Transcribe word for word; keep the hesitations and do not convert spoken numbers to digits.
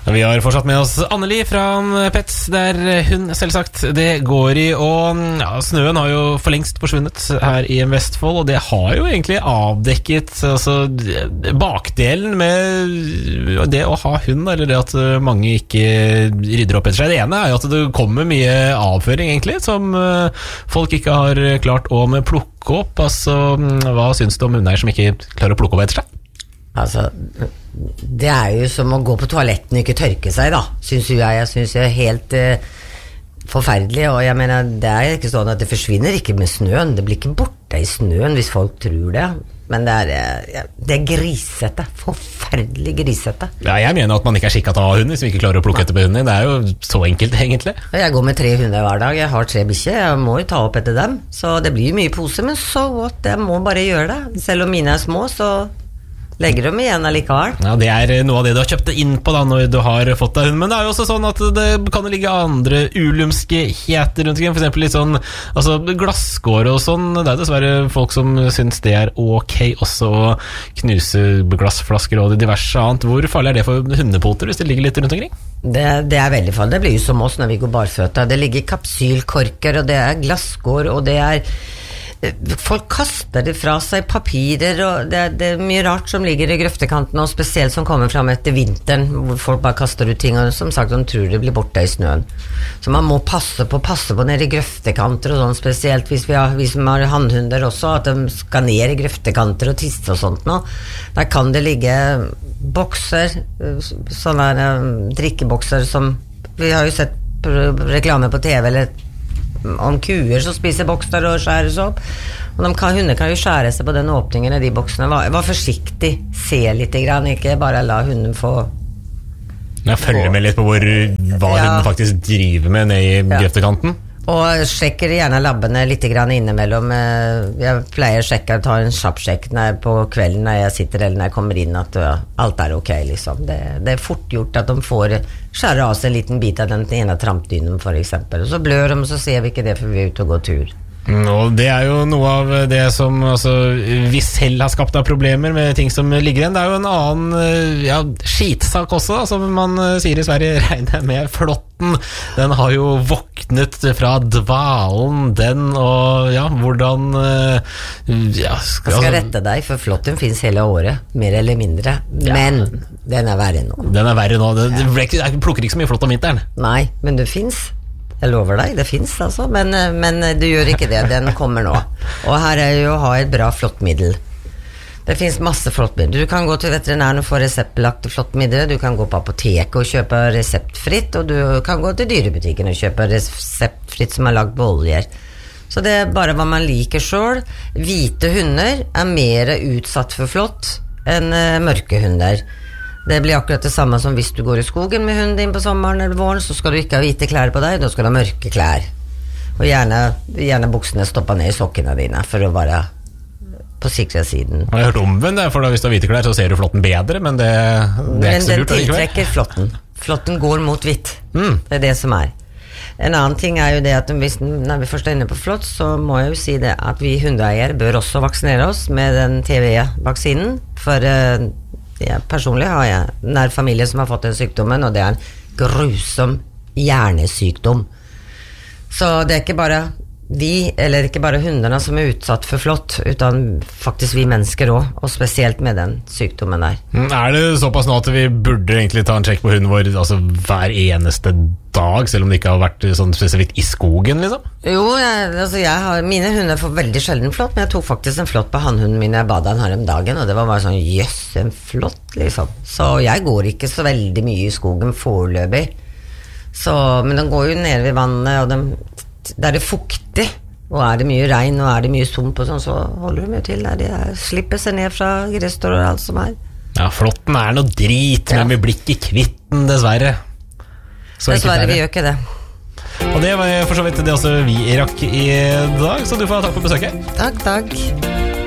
Vi har fortsatt med oss Anneli fra Pets, der hun selvsagt det går i, og ja, snøen har jo for lengst forsvunnet her i Vestfold, og det har jo egentlig avdekket altså, bakdelen med det å ha hund, eller det at mange ikke rydder opp etter seg. Det ene er jo at det kommer mye avføring egentlig, som folk ikke har klart å plukke opp. Altså, hva synes du om hundeier som ikke klarer å plukke opp etter seg? Altså, det er jo som å gå på toaletten og ikke tørke seg da, synes jo jeg. Jeg synes det er helt uh, forferdelig, og jeg mener, det er ikke sånn at det forsvinner ikke med snøen. Det blir ikke borte i snøen hvis folk tror det. Men det er, uh, det er grisete, forferdelig grisete. Ja, jeg mener at man ikke er skikket til å ha hund hvis vi ikke klarer å plukke etter på hunden. Det er jo så enkelt egentlig. Jeg går med tre hunder hver dag, jeg har tre bikkjer, jeg må jo ta opp etter dem. Så det blir mye pose, men så what, jeg må bare gjøre det. Selv om mine er små, så legger dem igjen allikevel. Ja, det er noe av det du har kjøpt inn på da når du har fått deg hund, men det er jo også sånn at det kan ligge andre ulumske heter rundt omkring, for eksempel litt sånn altså glasskår og sånn. Det er dessverre folk som synes det er ok også å knuse glassflasker og diverse annet. Hvor farlig er det for hundepoter hvis det ligger litt rundt omkring? Det, det er veldig farlig. Det blir jo som oss når vi går barføtta. Det ligger kapsylkorker, og det er glasskår, og det er folk kaster det fra seg, papirer, og det, det er mye rart som ligger i grøftekanten, og spesielt som kommer frem etter vinteren, hvor folk bare kaster ut ting, og som sagt, de tror det blir borte i snøen. Så man må passe på, passe på nede i grøftekanter og sånn, spesielt hvis vi, har, vi som har handhunder også, at de skal ned i grøftekanter og tisse og sånt nå. Der kan det ligge bokser, sånne um, drikkebokser som, vi har jo sett reklame på T V, eller om kuer som spiser bokser og skjæres opp, og de kan, hunder kan jo skjære seg på den åpningen i de boksene. Var, var forsiktig, se litt grann, ikke bare la hunden få ja, følge med litt på hvor, hva ja. hunden faktisk driver med ned i ja. grøftekanten. Og sjekker gjerne labbene litt grann innimellom. Jeg pleier å sjekke, ta en kjappsjekk på kvelden når jeg sitter eller når jeg kommer inn, at ja, alt er ok liksom. Det, det er fort gjort at de får skjære av seg en liten bit av den ene trampdynen for eksempel. Og så blør de, så ser vi ikke det for vi er ute og går tur. Og det er jo noe av det som altså, vi selv har skapt av problemer med ting som ligger igjen. Det er jo en annen ja, skitsak også, som man sier i Sverige, regner med flåtten. Den har jo våknet fra dvalen, den, og ja, hvordan ja, skal, Jeg skal rette deg, for flåtten finnes hele året, mer eller mindre, ja. Men den er verre nå. Den er verre nå, det, ja. det, det plukker ikke så mye flått om vinteren. Nei, men det finnes. Jeg lover deg, det finnes altså, men, men du gjør ikke det, den kommer nå. Og her er jo å ha et bra flåttmiddel. Det finnes masse flåttmiddel. Du kan gå til veterinæren og få reseptbelagte flåttmidler, du kan gå på apoteket og kjøpe reseptfritt, og du kan gå til dyrebutikken og kjøpe reseptfritt som er lagt på oljer. Så det er bare hva man liker selv. Hvite hunder er mer utsatt for flått enn mørke hunder. Det blir akkurat det samme som hvis du går i skogen med hunden din på sommeren eller våren, så skal du ikke ha hvite klær på deg, da skal du ha mørke klær. Og gjerne, gjerne buksene stoppet ned i sokkene dine for å være på sikre siden. Jeg har hørt omvendt, for da hvis du har hvite klær så ser du flåtten bedre, men det, det er men ikke så lurt. Men den tiltrekker flåtten. Flåtten går mot hvitt. Mm. Det er det som er. En annen ting er jo det at hvis, når vi først er inne på flått, så må jeg jo si det at vi hundeeier bør også vaksinere oss med den T V-vaksinen, for uh, ja, personlig har jeg nær familie som har fått den sykdommen, og det er en grusom hjernesykdom. Så det er ikke bare vi, eller ikke bare hundene som er utsatt for flått, utan faktisk vi mennesker også, og spesielt med den sykdommen der. Er det såpass nå at vi burde egentlig ta en sjekk på hunden vår altså, hver eneste dag, selv om det ikke har vært sånn spesifikt i skogen, liksom? Jo, jeg, altså jeg har, mine hunder får veldig sjelden flått, men jeg tok faktisk en flått på hannhunden min jeg badet den her om dagen, og det var bare sånn, jøss, en flått, liksom. Så jeg går ikke så veldig mye i skogen foreløpig. Så, men den går jo ned ved vannet, og den der er det fuktig, og er det mye regn og er det mye sump og sånn, så holder de jo til der de er, slipper seg ned fra gresstår og alt som er. Ja, flåtten er noe drit, ja. Men vi blir ikke kvitt den, dessverre. Så dessverre, vi gjør ikke det. Og det var for så vidt det også vi rakk i dag, så du får takk for besøket. Takk, takk.